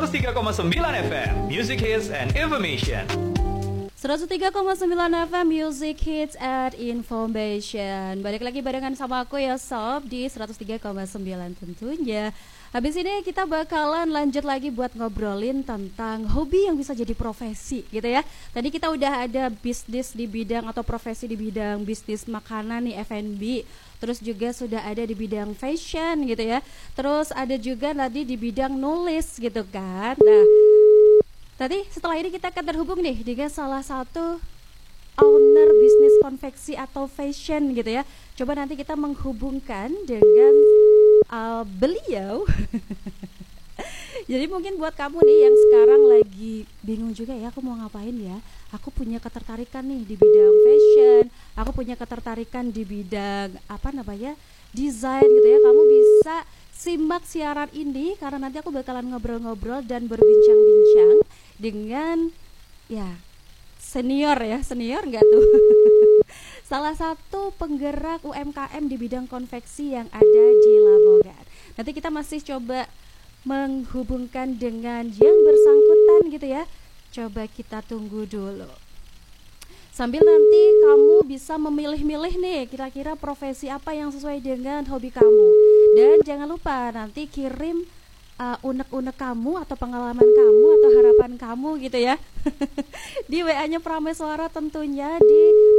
103,9 FM Music Hits and Information. 103,9 FM Music Hits and Information. Balik lagi barengan sama aku ya Sob di 103,9 tentunya. Habis ini kita bakalan lanjut lagi buat ngobrolin tentang hobi yang bisa jadi profesi gitu ya. Tadi kita udah ada bisnis di bidang atau profesi di bidang bisnis makanan nih F&B. Terus juga sudah ada di bidang fashion gitu ya. Terus ada juga tadi di bidang nulis gitu kan. Nah, tadi setelah ini kita akan terhubung nih dengan salah satu owner bisnis konveksi atau fashion gitu ya. Coba nanti kita menghubungkan dengan beliau. Jadi mungkin buat kamu nih yang sekarang lagi bingung juga ya, aku mau ngapain ya. Aku punya ketertarikan nih di bidang fashion. Aku punya ketertarikan di bidang desain gitu ya. Kamu bisa simak siaran ini karena nanti aku bakalan ngobrol-ngobrol dan berbincang-bincang dengan senior nggak tuh? Salah satu penggerak UMKM di bidang konveksi yang ada di Lamongan. Nanti kita masih coba menghubungkan dengan yang bersangkutan gitu ya. Coba kita tunggu dulu. Sambil nanti kamu bisa memilih-milih nih kira-kira profesi apa yang sesuai dengan hobi kamu. Dan jangan lupa nanti kirim unek-unek kamu atau pengalaman kamu atau harapan kamu gitu ya. Di WA-nya Prameswara tentunya di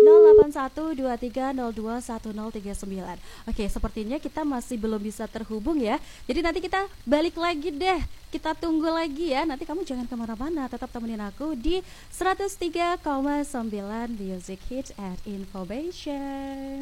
0812302139. Oke, sepertinya kita masih belum bisa terhubung ya. Jadi nanti kita balik lagi deh. Kita tunggu lagi ya. Nanti kamu jangan kemana-mana, tetap temenin aku di 103,9 Music Hits and Information.